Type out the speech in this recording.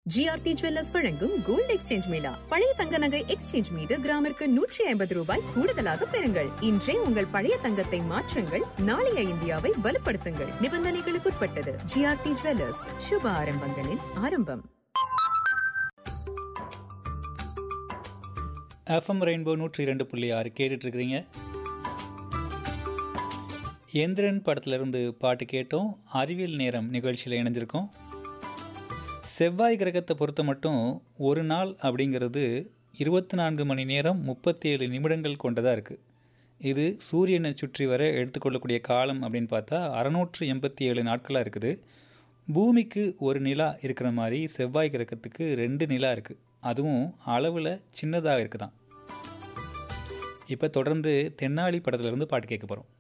GRT jewellers வழங்கும் gold exchange Mela. பழைய தங்க நகை எக்ஸ்சேஞ்ச் மீது கிராமிற்கு 150 ரூபாய் கூடுதலாக பெறுங்கள். இன்றே உங்கள் பழைய தங்கத்தை மாற்றுங்கள், நாளைய இந்தியாவை வலுப்படுத்துங்கள். நிபந்தனைகளுக்குட்பட்டது. ஜிஆர்டி ஜுவல்லர்ஸ், சுப ஆரம்பங்களின் ஆரம்பம். எஃப்எம் ரெயின்போ 102.6 கேட்டுட்டு இருக்கிறீங்க. எந்திரன் படத்திலிருந்து பாட்டு கேட்டோம். அறிவியல் நேரம் நிகழ்ச்சியில் இணைஞ்சிருக்கோம். செவ்வாய் கிரகத்தை பொறுத்த மட்டும் ஒரு நாள் அப்படிங்கிறது 24 மணி நேரம் 37 நிமிடங்கள் கொண்டதாக இருக்குது. இது சூரியனை சுற்றி வர எடுத்துக்கொள்ளக்கூடிய காலம் அப்படின்னு பார்த்தா 687 நாட்களாக இருக்குது. பூமிக்கு ஒரு நிலா இருக்கிற மாதிரி செவ்வாய் கிரகத்துக்கு 2 நிலா இருக்குது. அதுவும் அளவில் சின்னதாக இருக்குதான். இப்போ தொடர்ந்து தென்னாலி படத்துலேருந்து பாட்டு கேட்க போகிறோம்.